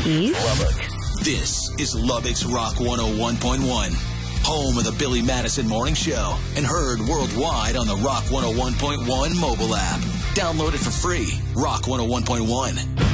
Keys. Lubbock. This is Lubbock's Rock 101.1. Home of the Billy Madison Morning Show and heard worldwide on the Rock 101.1 mobile app. Download it for free. Rock 101.1.